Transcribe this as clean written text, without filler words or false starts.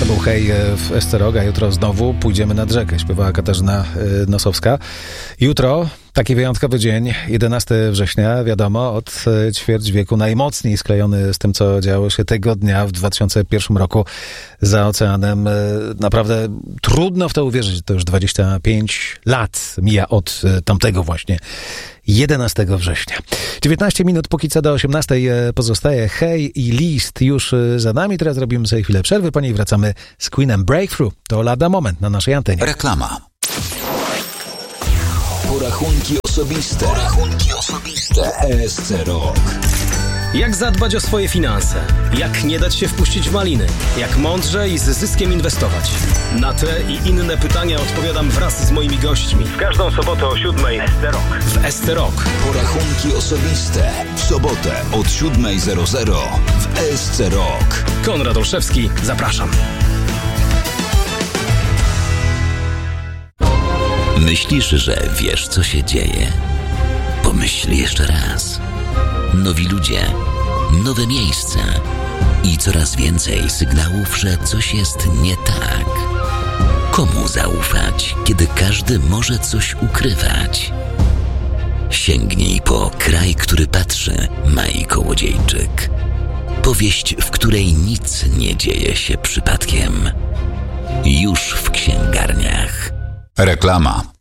To był Hej w SC Rock, a jutro znowu pójdziemy nad rzekę, śpiewała Katarzyna Nosowska. Jutro taki wyjątkowy dzień, 11 września, wiadomo, od ćwierć wieku najmocniej sklejony z tym, co działo się tego dnia w 2001 roku za oceanem. Naprawdę trudno w to uwierzyć, to już 25 lat mija od tamtego właśnie 11 września. 19 minut póki co do 18 pozostaje. Hej i list już za nami. Teraz robimy sobie chwilę przerwy, po niej wracamy z Queenem Breakthrough. To lada moment na naszej antenie. Reklama. Porachunki osobiste. ESC Rock. Jak zadbać o swoje finanse? Jak nie dać się wpuścić w maliny? Jak mądrze i z zyskiem inwestować? Na te i inne pytania odpowiadam wraz z moimi gośćmi. W każdą sobotę o 7:00 w SC Rock. Porachunki osobiste. W sobotę od 7:00 w ESC Rock. Konrad Olszewski, zapraszam. Myślisz, że wiesz, co się dzieje? Pomyśl jeszcze raz. Nowi ludzie, nowe miejsca i coraz więcej sygnałów, że coś jest nie tak. Komu zaufać, kiedy każdy może coś ukrywać? Sięgnij po Kraj, który patrzy, Mai Kołodziejczyk. Powieść, w której nic nie dzieje się przypadkiem. Już w księgarniach. Reklama.